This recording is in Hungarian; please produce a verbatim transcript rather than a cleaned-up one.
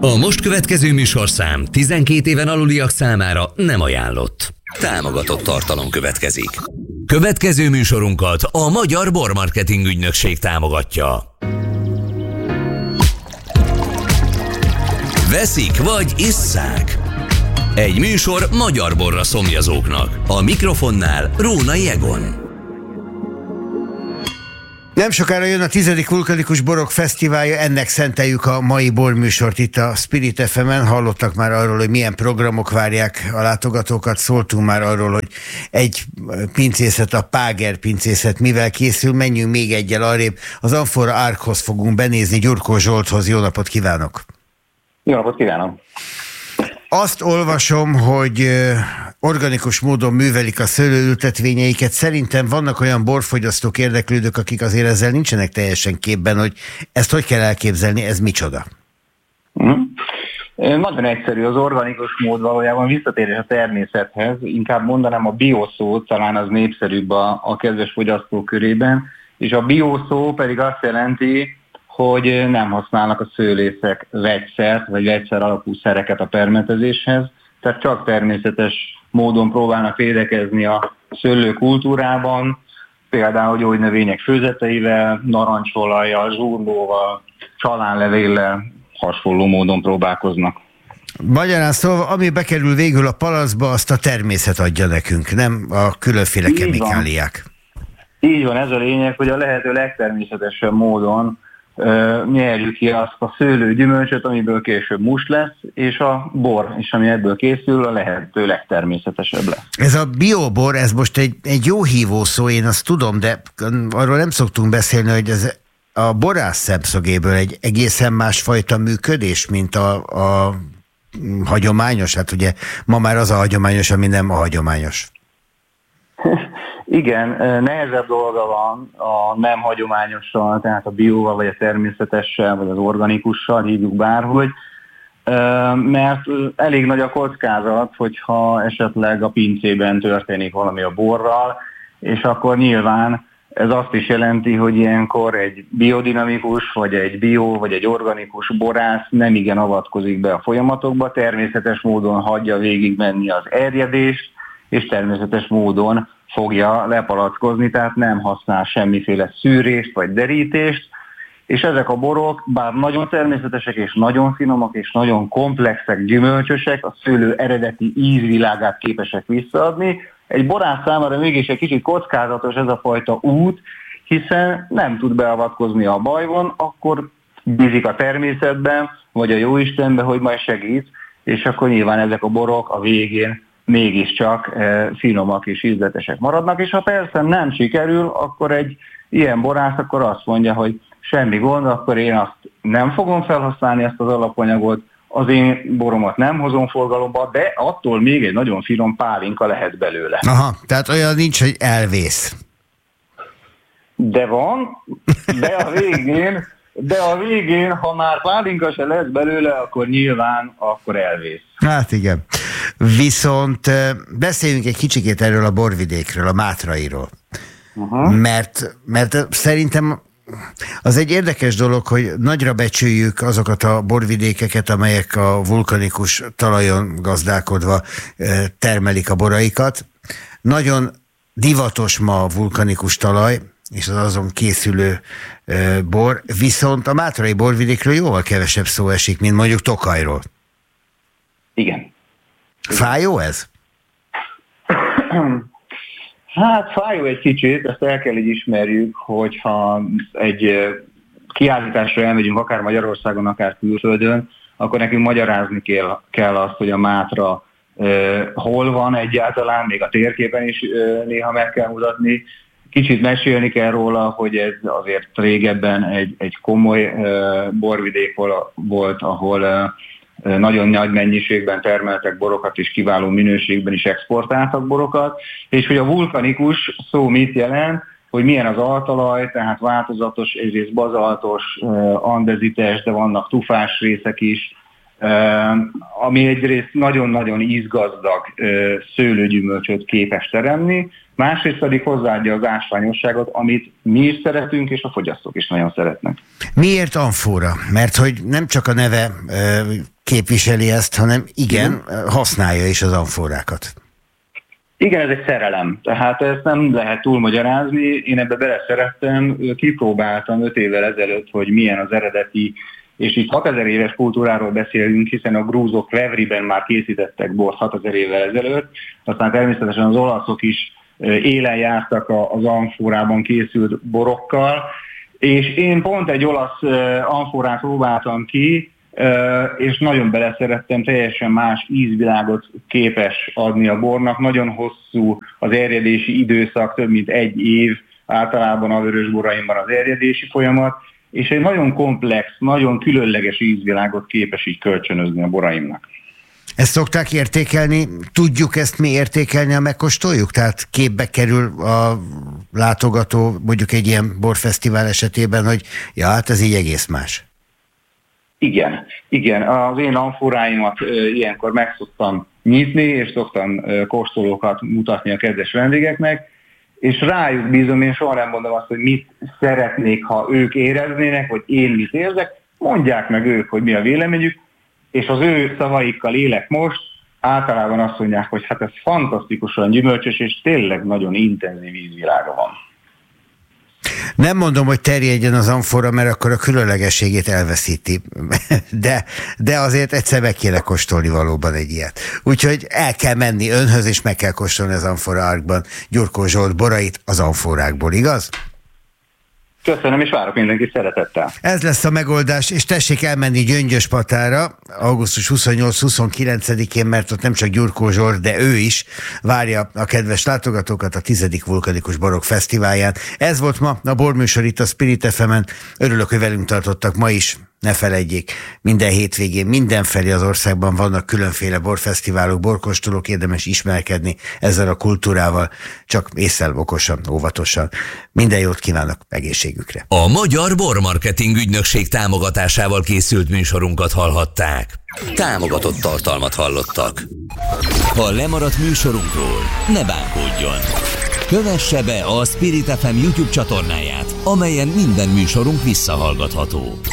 A most következő műsorszám tizenkét éven aluliak számára nem ajánlott. Támogatott tartalom következik. Következő műsorunkat a Magyar Bormarketing Ügynökség támogatja. Veszik vagy isszák? Egy műsor magyar borra szomjazóknak. A mikrofonnál Rónai Egon. Nem sokára jön a tizedik Vulkanikus Borok Fesztiválja, ennek szenteljük a mai borműsort itt a Spirit ef emen. Hallottak már arról, hogy milyen programok várják a látogatókat, szóltunk már arról, hogy egy pincészet, a Páger pincészet mivel készül, menjünk még egyel arrébb. Az Amfora Árkhoz fogunk benézni, Gyurkó Zsolthoz. Jó napot kívánok! Jó napot kívánok! Azt olvasom, hogy organikus módon művelik a szőlőültetvényeiket. Szerintem vannak olyan borfogyasztók, érdeklődők, akik azért ezzel nincsenek teljesen képben, hogy ezt hogy kell elképzelni, ez micsoda? Mm. Nagyon egyszerű, az organikus mód valójában visszatérés a természethez. Inkább mondanám a bioszó, talán az népszerűbb a, a kedves fogyasztók körében, és a bioszó pedig azt jelenti, hogy nem használnak a szőlészek vegyszert, vagy vegyszer alapú szereket a permetezéshez, tehát csak természetes módon próbálnak védekezni a szőlőkultúrában, például gyógynövények főzeteivel, narancsolajjal, zsúrlóval, csalánlevéllel hasonló módon próbálkoznak. Magyarán szóval, ami bekerül végül a palacba, azt a természet adja nekünk, nem a különféle Így kemikáliák. Van. Így van, ez a lényeg, hogy a lehető legtermészetesebb módon Uh, nyerjük ki azt a szőlő gyümölcsöt, amiből később must lesz, és a bor is, ami ebből készül, a lehető legtermészetesebb lesz. Ez a biobor, ez most egy, egy jó hívó szó, én azt tudom, de arról nem szoktunk beszélni, hogy ez a borász szemszögéből egy egészen másfajta működés, mint a, a hagyományos. Hát ugye ma már az a hagyományos, ami nem a hagyományos. Igen, nehezebb dolga van a nem hagyományossal, tehát a bióval, vagy a természetessel, vagy az organikussal, hívjuk bárhogy, mert elég nagy a kockázat, hogyha esetleg a pincében történik valami a borral, és akkor nyilván ez azt is jelenti, hogy ilyenkor egy biodinamikus, vagy egy bio, vagy egy organikus borász nem igen avatkozik be a folyamatokba, természetes módon hagyja végigmenni az erjedést, és természetes módon fogja lepalackozni, tehát nem használ semmiféle szűrést vagy derítést, és ezek a borok, bár nagyon természetesek és nagyon finomak és nagyon komplexek, gyümölcsösek, a szőlő eredeti ízvilágát képesek visszaadni. Egy borász számára mégis egy kicsit kockázatos ez a fajta út, hiszen nem tud beavatkozni a bajban, akkor bízik a természetben, vagy a jóistenben, hogy majd segít, és akkor nyilván ezek a borok a végén mégiscsak e, finomak és ízletesek maradnak, és ha persze nem sikerül, akkor egy ilyen borász akkor azt mondja, hogy semmi gond, akkor én azt nem fogom felhasználni, ezt az alapanyagot, az én boromat nem hozom forgalomba, de attól még egy nagyon finom pálinka lehet belőle. Aha, tehát olyan nincs, hogy elvész. De van, de a végén, de a végén, ha már pálinka se lesz belőle, akkor nyilván akkor elvész. Hát igen. Viszont beszéljünk egy kicsikét erről a borvidékről, a Mátrairól. Uh-huh. Mert, mert szerintem az egy érdekes dolog, hogy nagyra becsüljük azokat a borvidékeket, amelyek a vulkanikus talajon gazdálkodva termelik a boraikat. Nagyon divatos ma a vulkanikus talaj, és az azon készülő bor, viszont a mátrai borvidékről jóval kevesebb szó esik, mint mondjuk Tokajról. Igen. Fájó ez? Hát fájó egy kicsit, ezt el kell így ismerjük, hogyha egy kiállításra elmegyünk, akár Magyarországon, akár külföldön, akkor nekünk magyarázni kell, kell azt, hogy a Mátra eh, hol van egyáltalán, még a térképen is eh, néha meg kell mutatni. Kicsit mesélni kell róla, hogy ez azért régebben egy, egy komoly eh, borvidék volt, ahol eh, nagyon nagy mennyiségben termeltek borokat, és kiváló minőségben is exportáltak borokat, és hogy a vulkanikus szó mit jelent, hogy milyen az altalaj, tehát változatos, egyrészt bazaltos, andezites, de vannak tufás részek is, ami egyrészt nagyon-nagyon ízgazdag szőlőgyümölcsöt képes teremni, másrészt pedig hozzáadja az ásványosságot, amit mi is szeretünk, és a fogyasztók is nagyon szeretnek. Miért amfóra? Mert hogy nem csak a neve képviseli ezt, hanem igen, használja is az amfórákat. Igen, ez egy szerelem, tehát ezt nem lehet túlmagyarázni. Én ebbe beleszerettem, kipróbáltam öt évvel ezelőtt, hogy milyen az eredeti, és itt hatezer éves kultúráról beszélünk, hiszen a grúzok Vevriben már készítettek bort hatezer évvel ezelőtt, aztán természetesen az olaszok is élen jártak az amfórában készült borokkal, és én pont egy olasz amfórát próbáltam ki, és nagyon beleszerettem, teljesen más ízvilágot képes adni a bornak, nagyon hosszú az erjedési időszak, több mint egy év általában a vörös boraimban az erjedési folyamat, és egy nagyon komplex, nagyon különleges ízvilágot képes így kölcsönözni a boraimnak. Ezt szokták értékelni? Tudjuk ezt mi értékelni, ha megkóstoljuk? Tehát képbe kerül a látogató mondjuk egy ilyen borfesztivál esetében, hogy ja, hát ez így egész más. Igen, igen. Az én amfóráimat ilyenkor meg szoktam nyitni, és szoktam kóstolókat mutatni a kedves vendégeknek, és rájuk bízom, én soha nem mondom azt, hogy mit szeretnék, ha ők éreznének, vagy én mit érzek, mondják meg ők, hogy mi a véleményük, és az ő szavaikkal élek most, általában azt mondják, hogy hát ez fantasztikusan gyümölcsös, és tényleg nagyon intenzív ízvilága van. Nem mondom, hogy terjedjen az amfora, mert akkor a különlegességét elveszíti, de, de azért egyszer meg kéne kóstolni valóban egy ilyet. Úgyhogy el kell menni önhöz, és meg kell kóstolni az Amfora Arkban Gyurkó Zsolt borait az amforákból, igaz? Köszönöm, és várok mindenkit szeretettel. Ez lesz a megoldás, és tessék elmenni Gyöngyöspatára augusztus huszonnyolc-huszonkilencedikén, mert ott nem csak Gyurkó Zsolt, de ő is várja a kedves látogatókat a tizedik Vulkanikus Borok Fesztiválján. Ez volt ma a borműsor itt a Spirit ef emen. Örülök, hogy velünk tartottak ma is. Ne feledjék, minden hétvégén mindenfelé az országban vannak különféle borfesztiválok, borkóstolók, érdemes ismerkedni ezzel a kultúrával, csak ésszel, okosan, óvatosan. Minden jót kívánok egészségükre. A Magyar Bormarketing Ügynökség támogatásával készült műsorunkat hallhatták. Támogatott tartalmat hallottak. Ha lemaradt műsorunkról, ne bánkódjon. Kövesse be a Spirit ef em YouTube csatornáját, amelyen minden műsorunk visszahallgatható.